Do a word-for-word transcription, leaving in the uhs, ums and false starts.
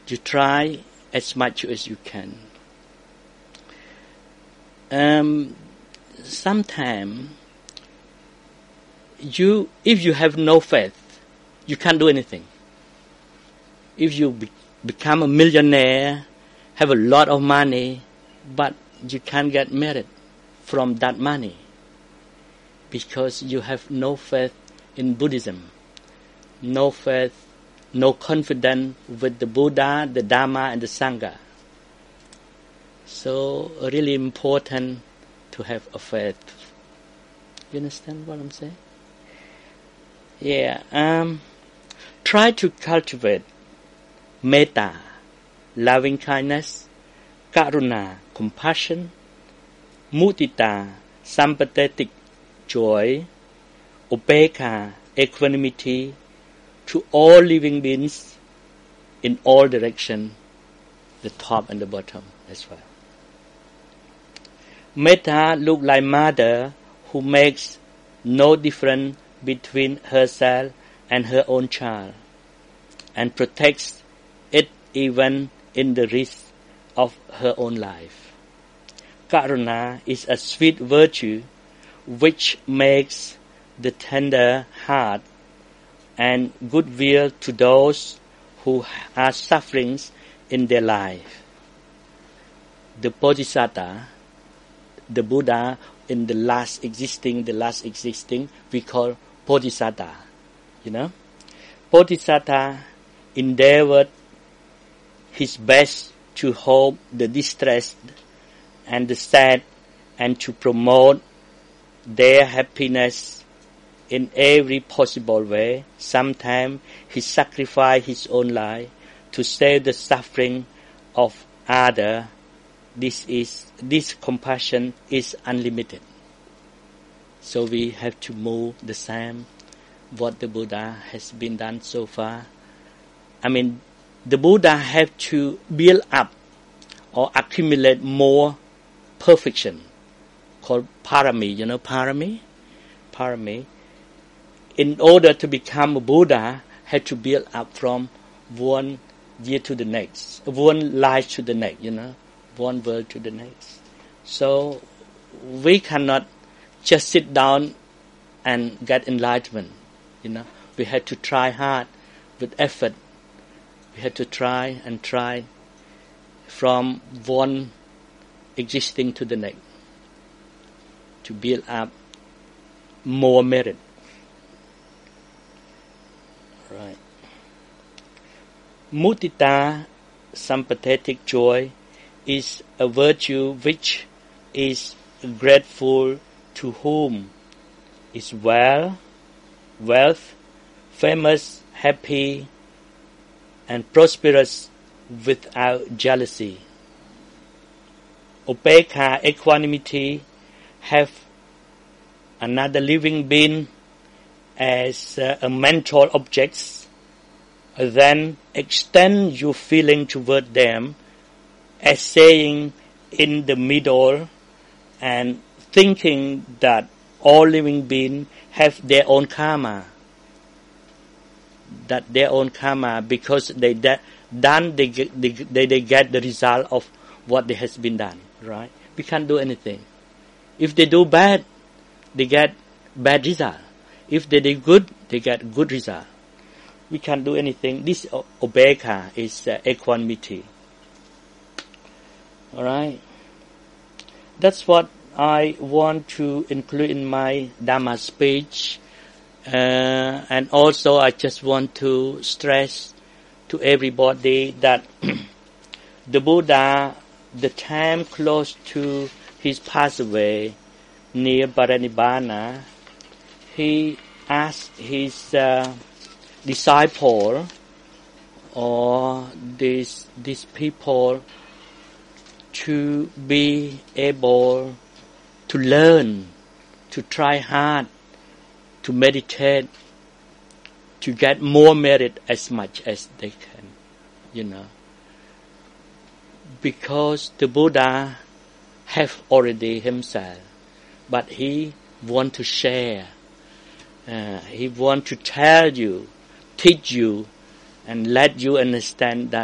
You try as much as you can. Um, sometimes, you, if you have no faith, you can't do anything. If you be, become a millionaire, have a lot of money, but you can't get married from that money because you have no faith in Buddhism, no faith, no confidence with the Buddha, the Dharma, and the Sangha. So, really important to have a faith. You understand what I'm saying? Yeah. Um, try to cultivate metta, loving kindness, karuna, compassion, mudita, sympathetic joy, upekkha, equanimity, to all living beings in all directions, the top and the bottom as well. Metta look like mother who makes no difference between herself and her own child and protects it even in the risk of her own life. Karuna is a sweet virtue which makes the tender heart and goodwill to those who are suffering in their life. The Bodhisattva, the Buddha in the last existing, the last existing, we call Bodhisattva. You know, Bodhisattva endeavored his best to help the distressed and the sad and to promote their happiness in every possible way. Sometimes he sacrificed his own life to save the suffering of others. This is this compassion is unlimited. So we have to move the same what the Buddha has been done so far. I mean, the Buddha have to build up or accumulate more perfection, called parami. You know parami? Parami. In order to become a Buddha, had to build up from one year to the next, one life to the next, you know, one world to the next. So we cannot just sit down and get enlightenment, you know. We had to try hard with effort. We had to try and try from one existing to the next to build up more merit. Right. Mudita, sympathetic joy, is a virtue which is grateful to whom is well, wealth, famous, happy, and prosperous without jealousy. Upekkha, equanimity, have another living being as uh, a mental objects, then extend your feeling toward them as saying in the middle and thinking that all living beings have their own karma, that their own karma because they de- done they get, they, they, they get the result of what they has been done, right? We can't do anything. If they do bad, they get bad result. If they do good, they get good result. We can't do anything. This upekkha is uh, equanimity. Alright? That's what I want to include in my Dhamma speech. Uh, and also I just want to stress to everybody that the Buddha, the time close to his pass away, near Paranibbana, he asked his uh, disciple or these these people to be able to learn, to try hard, to meditate, to get more merit as much as they can, you know. Because the Buddha have already himself, but he want to share. Uh, he want to tell you, teach you, and let you understand that